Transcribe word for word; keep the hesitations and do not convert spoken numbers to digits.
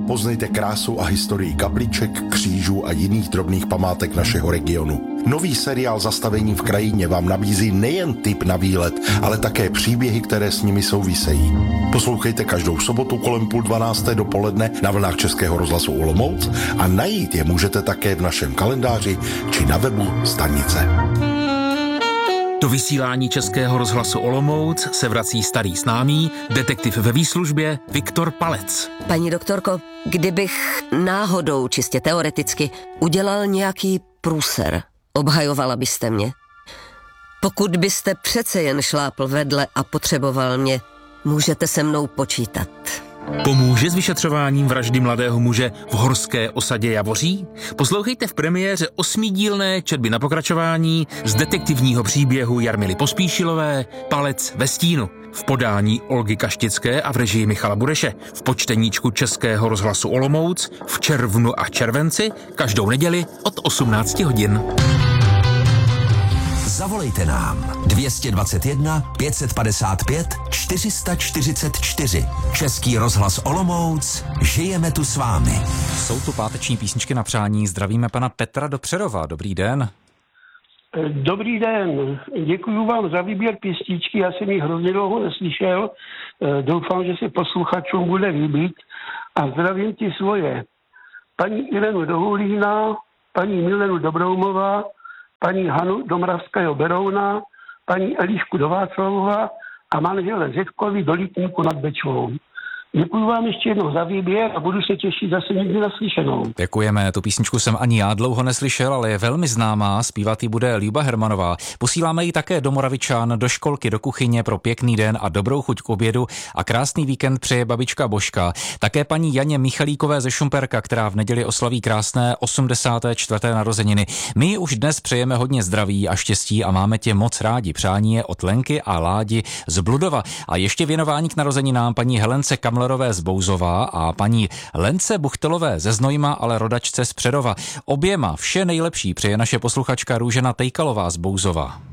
poznejte krásu a historii kapliček, křížů a jiných drobných památek našeho regionu. Nový seriál Zastavení v krajině vám nabízí nejen tip na výlet, ale také příběhy, které s nimi souvisejí. Poslouchejte každou sobotu kolem půl dvanácté dopoledne na vlnách Českého rozhlasu Olomouc a najít je můžete také v našem kalendáři či na webu stanice. Do vysílání Českého rozhlasu Olomouc se vrací starý známý, detektiv ve výslužbě Viktor Palec. Paní doktorko, kdybych náhodou, čistě teoreticky, udělal nějaký průser, obhajovala byste mě? Pokud byste přece jen šlápl vedle a potřeboval mě, můžete se mnou počítat. Pomůže s vyšetřováním vraždy mladého muže v horské osadě Javoří? Poslouchejte v premiéře osmidílné četby na pokračování z detektivního příběhu Jarmily Pospíšilové Palec ve stínu v podání Olgy Kaštické a v režii Michala Bureše v počteníčku Českého rozhlasu Olomouc v červnu a červenci každou neděli od osmnácti hodin. Zavolejte nám dvě dvacet jedna pět set padesát pět čtyři sta čtyřicet čtyři. Český rozhlas Olomouc, žijeme tu s vámi. Jsou tu páteční písničky na přání. Zdravíme pana Petra do Přerova. Dobrý den. Dobrý den. Děkuji vám za výběr písničky. Já jsem ji hrozně dlouho neslyšel. Doufám, že se posluchačům bude líbit. A zdravím ti svoje. Paní Irenu Dohulína, paní Milenu Dobroumová, paní Hanu do Moravského Berouna, paní Elišku do Václavova a manžele Řetkovi do Lítníku nad Bečvou. Děkuji vám ještě jednou za výběr a budu se těšit zase někdy naslyšenou. Děkujeme, tu písničku jsem ani já dlouho neslyšel, ale je velmi známá, zpívat ji bude Líba Hermanová. Posíláme ji také do Moravičan, do školky, do kuchyně pro pěkný den a dobrou chuť k obědu a krásný víkend přeje babička Božka. Také paní Janě Michalíkové ze Šumperka, která v neděli oslaví krásné osmdesáté čtvrté narozeniny. My už dnes přejeme hodně zdraví a štěstí a máme tě moc rádi. Přání je od Lenky a Ládi z Bludova. A ještě věnování k narozeninám paní Helence Kamlerové z Bouzova a paní Lence Buchtelové ze Znojma, ale rodačce z Přerova. Oběma vše nejlepší přeje naše posluchačka Růžena Tejkalová z Bouzova.